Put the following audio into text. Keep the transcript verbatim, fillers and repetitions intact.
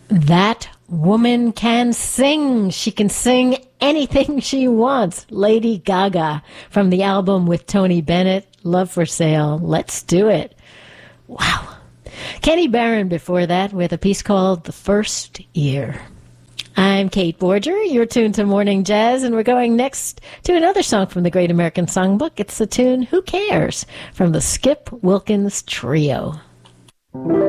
That woman can sing. She can sing anything she wants. Lady Gaga from the album with Tony Bennett, Love for Sale. Let's do it. Wow. Kenny Barron before that with a piece called The First Year. I'm Kate Borger. You're tuned to Morning Jazz, and we're going next to another song from the Great American Songbook. It's the tune Who Cares from the Skip Wilkins Trio.